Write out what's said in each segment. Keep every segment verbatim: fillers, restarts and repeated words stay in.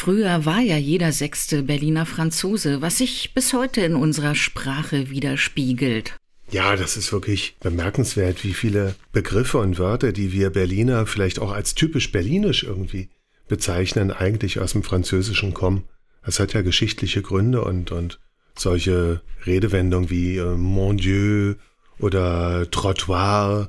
Früher war ja jeder sechste Berliner Franzose, was sich bis heute in unserer Sprache widerspiegelt. Ja, das ist wirklich bemerkenswert, wie viele Begriffe und Wörter, die wir Berliner vielleicht auch als typisch berlinisch irgendwie bezeichnen, eigentlich aus dem Französischen kommen. Das hat ja geschichtliche Gründe und, und solche Redewendungen wie äh, Mon Dieu oder Trottoir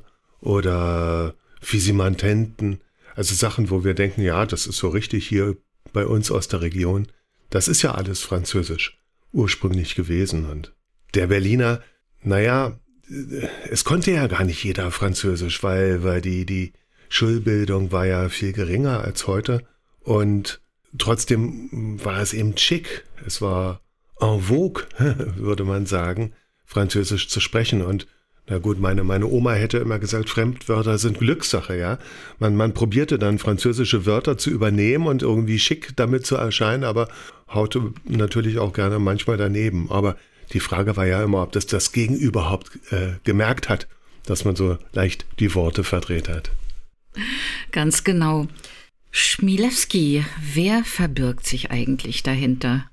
oder Fisimantenten, also Sachen, wo wir denken, ja, das ist so richtig hier bei uns aus der Region. Das ist ja alles Französisch ursprünglich gewesen. Und der Berliner, naja, es konnte ja gar nicht jeder Französisch, weil, weil die, die Schulbildung war ja viel geringer als heute. Und trotzdem war es eben schick. Es war en vogue, würde man sagen, Französisch zu sprechen. Und na gut, meine, meine Oma hätte immer gesagt, Fremdwörter sind Glückssache, ja. Man, man probierte dann französische Wörter zu übernehmen und irgendwie schick damit zu erscheinen, aber haute natürlich auch gerne manchmal daneben. Aber die Frage war ja immer, ob das das Gegenüber überhaupt äh, gemerkt hat, dass man so leicht die Worte verdreht hat. Ganz genau. Chmielewski, wer verbirgt sich eigentlich dahinter?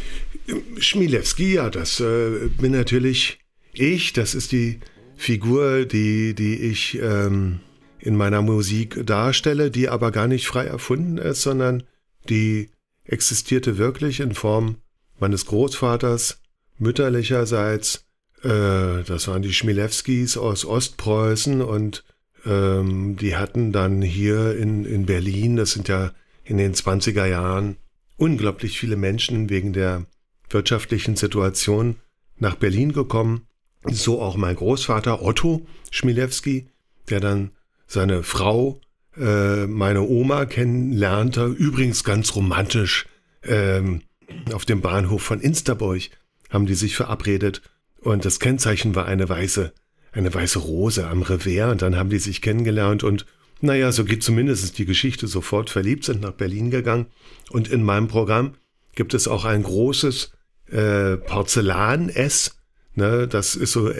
Chmielewski, ja, das äh, bin natürlich ich. Das ist die Figur, die, die ich ähm, in meiner Musik darstelle, die aber gar nicht frei erfunden ist, sondern die existierte wirklich in Form meines Großvaters, mütterlicherseits. Äh, das waren die Chmielewskis aus Ostpreußen und ähm, die hatten dann hier in, in Berlin, das sind ja in den zwanziger Jahren, unglaublich viele Menschen wegen der wirtschaftlichen Situation nach Berlin gekommen. So auch mein Großvater Otto Chmielewski, der dann seine Frau, äh, meine Oma kennenlernte, übrigens ganz romantisch, ähm, auf dem Bahnhof von Insterburg haben die sich verabredet und das Kennzeichen war eine weiße, eine weiße Rose am Revers und dann haben die sich kennengelernt und naja, so geht zumindest die Geschichte, sofort verliebt, sind nach Berlin gegangen und in meinem Programm gibt es auch ein großes äh, Porzellan-S, ne, das ist so